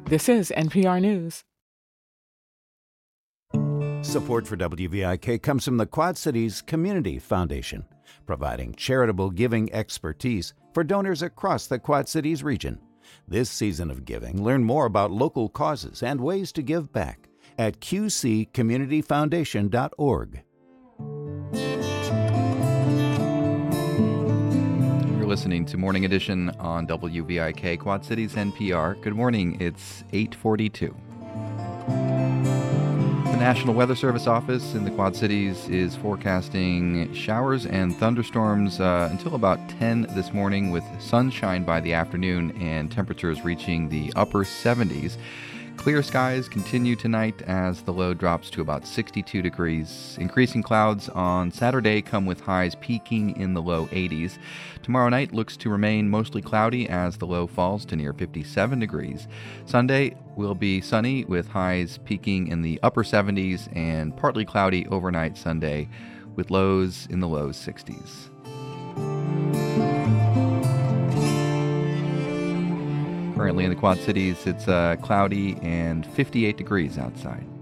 This is NPR News. Support for WVIK comes from the Quad Cities Community Foundation, providing charitable giving expertise for donors across the Quad Cities region. This season of giving, learn more about local causes and ways to give back at qccommunityfoundation.org. You're listening to Morning Edition on WVIK, Quad Cities NPR. Good morning. It's 8:42. The National Weather Service office in the Quad Cities is forecasting showers and thunderstorms until about 10 this morning, with sunshine by the afternoon and temperatures reaching the upper 70s. Clear skies continue tonight as the low drops to about 62 degrees. Increasing clouds on Saturday come with highs peaking in the low 80s. Tomorrow night looks to remain mostly cloudy as the low falls to near 57 degrees. Sunday will be sunny with highs peaking in the upper 70s and partly cloudy overnight Sunday with lows in the low 60s. Currently in the Quad Cities, it's cloudy and 58 degrees outside.